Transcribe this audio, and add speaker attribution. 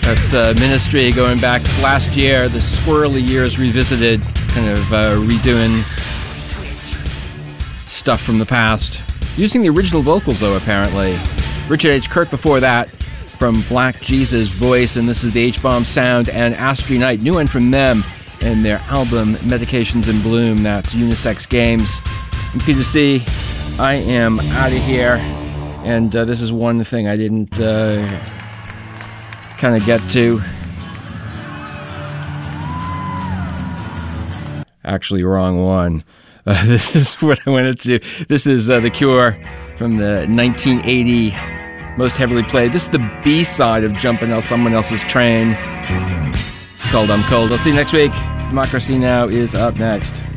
Speaker 1: That's Ministry going back last year, the Squirrely Years Revisited, kind of redoing stuff from the past. Using the original vocals, though, apparently. Richard H. Kirk before that, from Black Jesus Voice, and this is the H-Bomb Sound and Astray Night, new one from them, and their album Medications in Bloom. That's Unisex Games. I'm Peter C. I am out of here, and this is one thing I didn't kind of get to. Actually, wrong one. This is what I wanted to. This is The Cure from the 1980 most heavily played. This is the B-side of Jumping on Someone Else's Train. It's called I'm Cold. I'll see you next week. Democracy Now! Is up next.